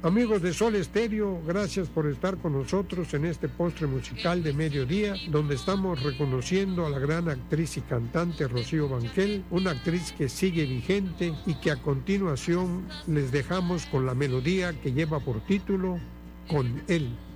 Amigos de Sol Estéreo, gracias por estar con nosotros en este postre musical de mediodía, donde estamos reconociendo a la gran actriz y cantante Rocío Banquel, una actriz que sigue vigente y que a continuación les dejamos con la melodía que lleva por título Con él.